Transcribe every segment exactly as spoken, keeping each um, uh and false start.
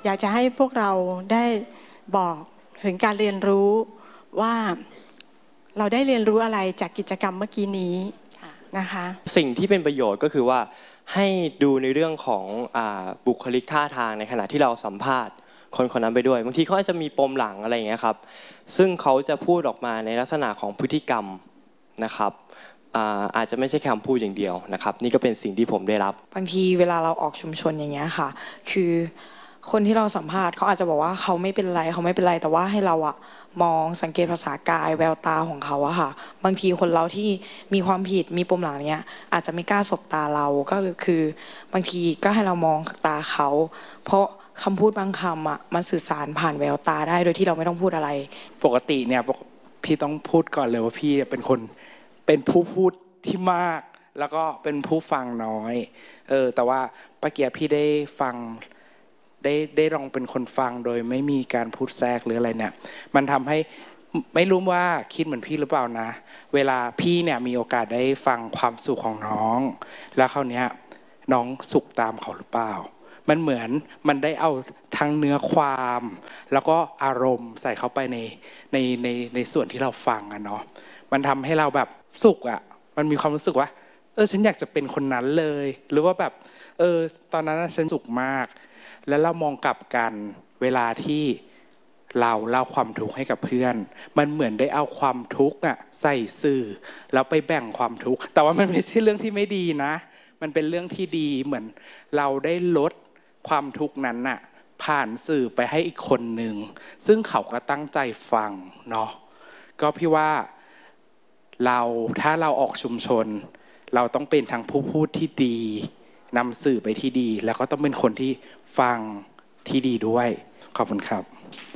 อยากจะให้พวกเราได้บอกถึงการเรียนรู้ว่าเราได้เรียนรู้อะไรจากกิจกรรมเมื่อกี้นี้นะคะสิ่งที่เป็นประโยชน์ก็คือว่าให้ดูในเรื่องของอ่าบุคลิกท่าทางในขณะที่เราสัมภาษณ์คนคนนั้นไปด้วยบางทีเขาอาจจะมีปมหลังอะไรอย่างเงี้ยครับซึ่งเขาจะพูดออกมาในลักษณะของพฤติกรรมนะครับอาอาจจะไม่ใช่แค่คำพูดอย่างเดียวนะครับนี่ก็เป็นสิ่งที่ผมได้รับบางทีเวลาเราออกชุมชนอย่างเงี้ยค่ะคือคนที่เราสัมภาษณ์เขาอาจจะบอกว่าเขาไม่เป็นไรเขาไม่เป็นไรแต่ว่าให้เราอะมองสังเกตภาษากายแววตาของเขาอะค่ะบางทีคนเราที่มีความผิดมีปมหลังเนี้ยอาจจะไม่กล้าสบตาเราก็คือบางทีก็ให้เรามองตาเขาเพราะคำพูดบางคำอะมันสื่อสารผ่านแววตาได้โดยที่เราไม่ต้องพูดอะไรปกติเนี่ยพี่ต้องพูดก่อนเลยว่าพี่เป็นคนเป็นผู้พูดที่มากแล้วก็เป็นผู้ฟังน้อยเออแต่ว่าป้าเกียร์พี่ได้ฟังได้ได้ลองเป็นคนฟังโดยไม่มีการพูดแทรกหรืออะไรเนี่ยมันทำให้ไม่รู้ว่าคิดเหมือนพี่หรือเปล่านะเวลาพี่เนี่ยมีโอกาสได้ฟังความสุขของน้องแล้วคราวนี้น้องสุขตามเขาหรือเปล่ามันเหมือนมันได้เอาทั้งเนื้อความแล้วก็อารมณ์ใส่เข้าไปในในในในส่วนที่เราฟังอะเนาะมันทำให้เราแบบสุขอะมันมีความรู้สึกว่าเออฉันอยากจะเป็นคนนั้นเลยหรือว่าแบบเออตอนนั้นฉันสุขมากแล้วเรามองกลับกันเวลาที่เราเล่าความทุกข์ให้กับเพื่อนมันเหมือนได้เอาความทุกข์อะใส่สื่อแล้วไปแบ่งความทุกข์แต่ว่ามันไม่ใช่เรื่องที่ไม่ดีนะมันเป็นเรื่องที่ดีเหมือนเราได้ลดความทุกข์นั้นน่ะผ่านสื่อไปให้อีกคนหนึ่งซึ่งเขาก็ตั้งใจฟังเนาะก็พี่ว่าเราถ้าเราออกชุมชนเราต้องเป็นทั้งผู้พูดที่ดีนำสื่อไปที่ดีแล้วก็ต้องเป็นคนที่ฟังที่ดีด้วยขอบคุณครับ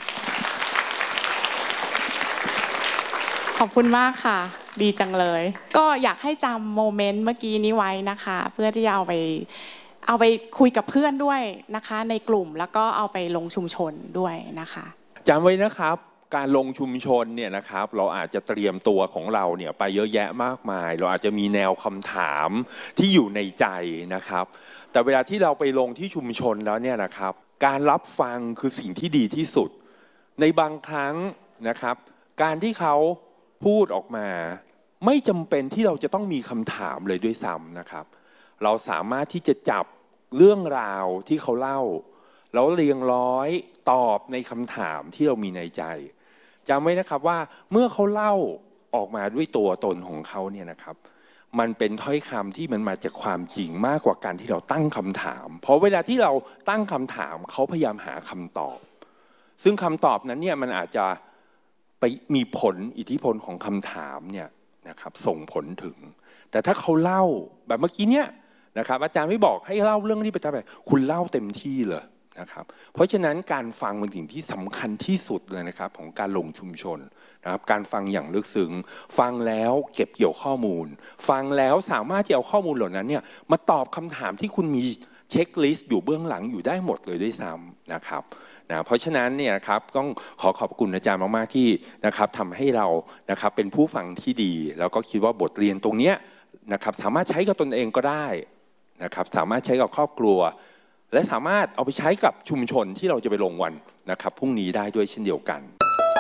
ขอบคุณมากค่ะดีจังเลยก็อยากให้จำโมเมนต์เมื่อกี้นี้ไว้นะคะเพื่อที่จะเอาไปเอาไปคุยกับเพื่อนด้วยนะคะในกลุ่มแล้วก็เอาไปลงชุมชนด้วยนะคะจำไว้นะครับการลงชุมชนเนี่ยนะครับเราอาจจะเตรียมตัวของเราเนี่ยไปเยอะแยะมากมายเราอาจจะมีแนวคำถามที่อยู่ในใจนะครับแต่เวลาที่เราไปลงที่ชุมชนแล้วเนี่ยนะครับการรับฟังคือสิ่งที่ดีที่สุดในบางครั้งนะครับการที่เขาพูดออกมาไม่จำเป็นที่เราจะต้องมีคำถามเลยด้วยซ้ำนะครับเราสามารถที่จะจับเรื่องราวที่เขาเล่าแล้วเรียงร้อยตอบในคำถามที่เรามีในใจจำไว้นะครับว่าเมื่อเขาเล่าออกมาด้วยตัวตนของเขาเนี่ยนะครับมันเป็นถ้อยคำที่มันมาจากความจริงมากกว่าการที่เราตั้งคำถามเพราะเวลาที่เราตั้งคำถามเขาพยายามหาคำตอบซึ่งคำตอบนั้นเนี่ยมันอาจจะไปมีผลอิทธิพลของคำถามเนี่ยนะครับส่งผลถึงแต่ถ้าเขาเล่าแบบเมื่อกี้เนี่ยนะครับอาจารย์ไม่บอกให้เล่าเรื่องที่ประทับใจคุณเล่าเต็มที่เลยนะครับเพราะฉะนั้นการฟังเป็นสิ่งที่สำคัญที่สุดเลยนะครับของการลงชุมชนนะครับการฟังอย่างลึกซึ้งฟังแล้วเก็บเกี่ยวข้อมูลฟังแล้วสามารถที่เอาข้อมูลเหล่านั้นเนี่ยมาตอบคำถามที่คุณมีเช็คลิสต์อยู่เบื้องหลังอยู่ได้หมดเลยด้วยซ้ำนะครับนะเพราะฉะนั้นเนี่ยครับต้องขอขอบคุณอาจารย์มากๆที่นะครับทำให้เรานะครับเป็นผู้ฟังที่ดีแล้วก็คิดว่าบทเรียนตรงนี้นะครับสามารถใช้กับตนเองก็ได้นะครับสามารถใช้กับครอบครัวและสามารถเอาไปใช้กับชุมชนที่เราจะไปลงวันนะครับพรุ่งนี้ได้ด้วยเช่นเดียวกัน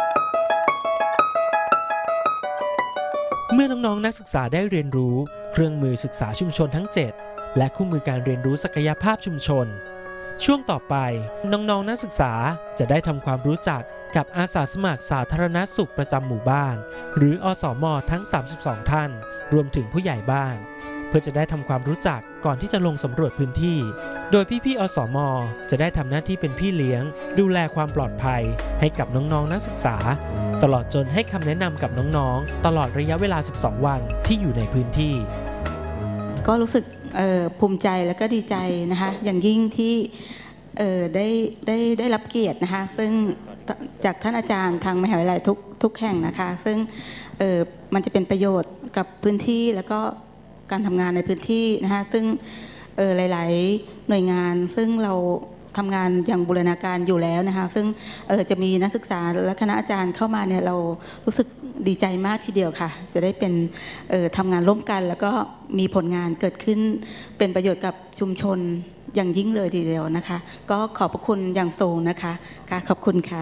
เมื่อน้องๆนักศึกษาได้เรียนรู้เครื่องมือศึกษาชุมชนทั้งเจ็ดและคู่มือการเรียนรู้ศักยภาพชุมชนช่วงต่อไปน้องๆนักศึกษาจะได้ทำความรู้จักกับอาสาสมัครสาธารณสุขประจำหมู่บ้านหรืออสม.ทั้งสามสิบสองท่านรวมถึงผู้ใหญ่บ้านเพื่อจะได้ทำความรู้จักก่อนที่จะลงสำรวจพื้นที่โดยพี่ๆอสม.จะได้ทำหน้าที่เป็นพี่เลี้ยงดูแลความปลอดภัยให้กับน้องๆนักศึกษาตลอดจนให้คำแนะนำกับน้องๆตลอดระยะเวลาสิบสองวันที่อยู่ในพื้นที่ก็รู้สึกภูมิใจและก็ดีใจนะคะอย่างยิ่งที่ได้ได้ได้รับเกียรตินะคะซึ่งจากท่านอาจารย์ทางมหาวิทยาลัยทุกทุกแห่งนะคะซึ่งมันจะเป็นประโยชน์กับพื้นที่แล้วก็การทำงานในพื้นที่นะคะซึ่งหลายๆหน่วยงานซึ่งเราทำงานอย่างบูรณาการอยู่แล้วนะคะซึ่งจะมีนักศึกษาและคณะอาจารย์เข้ามาเนี่ยเรารู้สึกดีใจมากทีเดียวค่ะจะได้เป็นทำงานร่วมกันแล้วก็มีผลงานเกิดขึ้นเป็นประโยชน์กับชุมชนอย่างยิ่งเลยทีเดียวนะคะ ก็ขอบพระคุณอย่างสูงนะคะค่ะขอบคุณค่ะ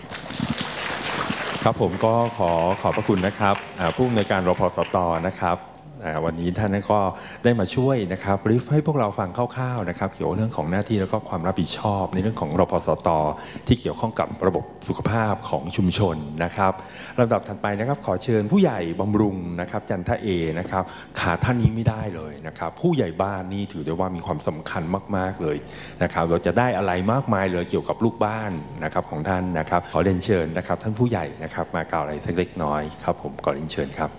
ครับผมก็ขอขอบพระคุณนะครับผู้อำนวยการรพสตนะครับวันนี้ท่านก็ได้มาช่วยนะครับบรีฟให้พวกเราฟังคร่าวๆนะครับเกี่ยวกับเรื่องของหน้าที่แล้วก็ความรับผิดชอบในเรื่องของรพสตที่เกี่ยวข้องกับระบบสุขภาพของชุมชนนะครับลำดับถัดไปนะครับขอเชิญผู้ใหญ่บำรุงนะครับจันทเอนะครับขาดท่านนี้ไม่ได้เลยนะครับผู้ใหญ่บ้านนี่ถือได้ว่ามีความสำคัญมากๆเลยนะครับเราจะได้อะไรมากมายเลยเกี่ยวกับลูกบ้านนะครับของท่านนะครับขอเรียนเชิญนะครับท่านผู้ใหญ่นะครับมากล่าวอะไรสักเล็กน้อยครับผมขอเรียนเชิญครับ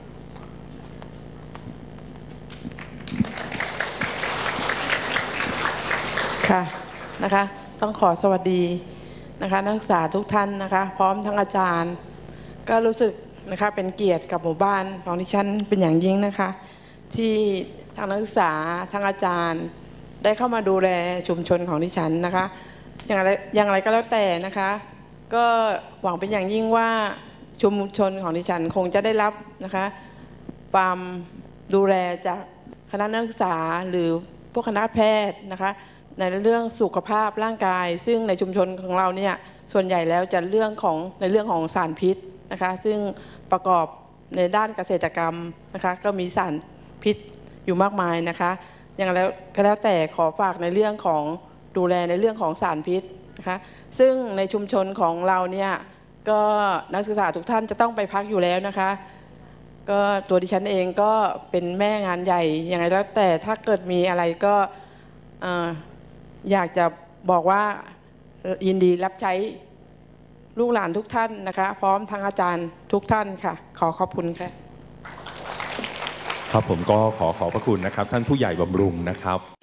ค่ะนะคะต้องขอสวัสดีนะคะนักศึกษาทุกท่านนะคะพร้อมทั้งอาจารย์ก็รู้สึกนะคะเป็นเกียรติกับหมู่บ้านของดิฉันเป็นอย่างยิ่งนะคะที่ทางนักศึกษาทางอาจารย์ได้เข้ามาดูแลชุมชนของดิฉันนะคะอย่างไรอย่างไรก็แล้วแต่นะคะก็หวังเป็นอย่างยิ่งว่าชุมชนของดิฉันคงจะได้รับนะคะความดูแลจากคณะนักศึกษาหรือพวกคณะแพทย์นะคะในเรื่องสุขภาพร่างกายซึ่งในชุมชนของเราเนี่ยส่วนใหญ่แล้วจะเรื่องของในเรื่องของสารพิษนะคะซึ่งประกอบในด้านเกษตรกรรมนะคะก็มีสารพิษอยู่มากมายนะคะอย่างแล้วก็แล้วแต่ขอฝากในเรื่องของดูแลในเรื่องของสารพิษนะคะซึ่งในชุมชนของเราเนี่ยก็นักศึกษาทุกท่านจะต้องไปพักอยู่แล้วนะคะก็ตัวดิฉันเองก็เป็นแม่งานใหญ่อย่างไรแล้วแต่ถ้าเกิดมีอะไรก็อยากจะบอกว่ายินดีรับใช้ลูกหลานทุกท่านนะคะพร้อมทั้งอาจารย์ทุกท่านค่ะขอขอบคุณค่ะครับผมก็ขอขอบพระคุณนะครับท่านผู้ใหญ่บำรุงนะครับ